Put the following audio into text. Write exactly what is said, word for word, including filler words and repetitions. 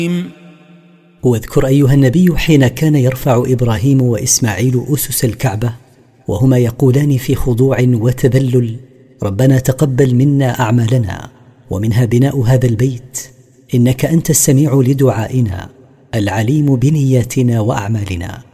واذكر أيها النبي حين كان يرفع إبراهيم وإسماعيل أسس الكعبة وهما يقولان في خضوع وتذلل: ربنا تقبل منا أعمالنا ومنها بناء هذا البيت، إنك أنت السميع لدعائنا العليم بنياتنا وأعمالنا.